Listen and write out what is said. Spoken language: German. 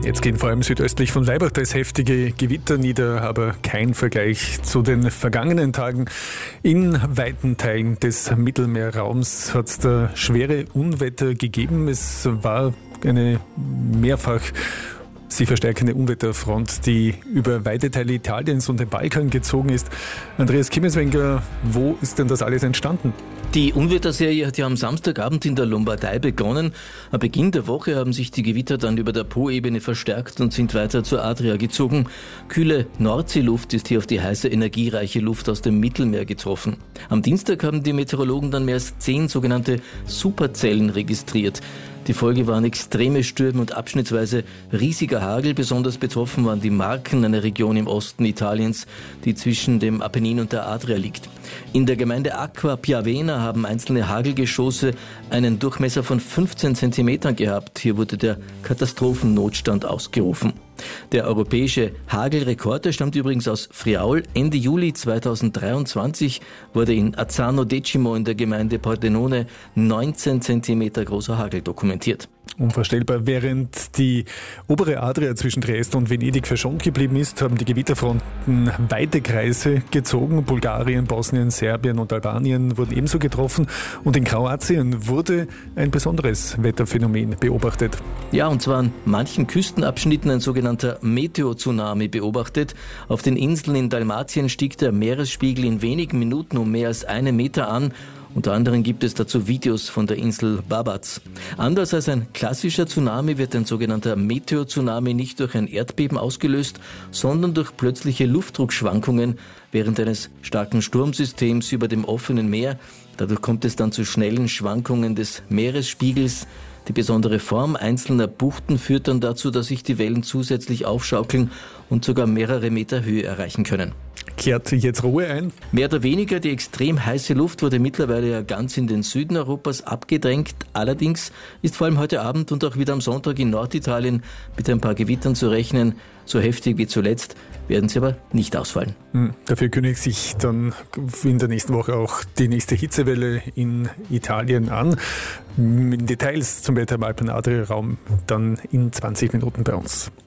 Jetzt gehen vor allem südöstlich von Laibach das heftige Gewitter nieder, aber kein Vergleich zu den vergangenen Tagen. In weiten Teilen des Mittelmeerraums hat es da schwere Unwetter gegeben. Es war eine mehrfach sich verstärkende Unwetterfront, die über weite Teile Italiens und den Balkan gezogen ist. Andreas Kimmelswenger, wo ist denn das alles entstanden? Die Unwetterserie hat ja am Samstagabend in der Lombardei begonnen. Am Beginn der Woche haben sich die Gewitter dann über der Po-Ebene verstärkt und sind weiter zur Adria gezogen. Kühle Nordseeluft ist hier auf die heiße, energiereiche Luft aus dem Mittelmeer getroffen. Am Dienstag haben die Meteorologen dann mehr als 10 sogenannte Superzellen registriert. Die Folge waren extreme Stürme und abschnittsweise riesiger Hagel. Besonders betroffen waren die Marken, eine Region im Osten Italiens, die zwischen dem Apennin und der Adria liegt. In der Gemeinde Acqua Piavena haben einzelne Hagelgeschosse einen Durchmesser von 15 Zentimetern gehabt. Hier wurde der Katastrophennotstand ausgerufen. Der europäische Hagelrekord stammt übrigens aus Friaul. Ende Juli 2023 wurde in Azzano Decimo in der Gemeinde Pordenone 19 Zentimeter großer Hagel dokumentiert. Unvorstellbar. Während die obere Adria zwischen Trieste und Venedig verschont geblieben ist, haben die Gewitterfronten weite Kreise gezogen. Bulgarien, Bosnien, Serbien und Albanien wurden ebenso getroffen. Und in Kroatien wurde ein besonderes Wetterphänomen beobachtet. Ja, und zwar an manchen Küstenabschnitten ein sogenannter Meteo-Tsunami beobachtet. Auf den Inseln in Dalmatien stieg der Meeresspiegel in wenigen Minuten um mehr als 1 Meter an. Unter anderem gibt es dazu Videos von der Insel Babac. Anders als ein klassischer Tsunami wird ein sogenannter Meteo-Tsunami nicht durch ein Erdbeben ausgelöst, sondern durch plötzliche Luftdruckschwankungen während eines starken Sturmsystems über dem offenen Meer. Dadurch kommt es dann zu schnellen Schwankungen des Meeresspiegels. Die besondere Form einzelner Buchten führt dann dazu, dass sich die Wellen zusätzlich aufschaukeln und sogar mehrere Meter Höhe erreichen können. Kehrt jetzt Ruhe ein? Mehr oder weniger. Die extrem heiße Luft wurde mittlerweile ja ganz in den Süden Europas abgedrängt. Allerdings ist vor allem heute Abend und auch wieder am Sonntag in Norditalien mit ein paar Gewittern zu rechnen. So heftig wie zuletzt werden sie aber nicht ausfallen. Dafür kündigt sich dann in der nächsten Woche auch die nächste Hitzewelle in Italien an. Details zum Wetter im Alpen-Adria-Raum dann in 20 Minuten bei uns.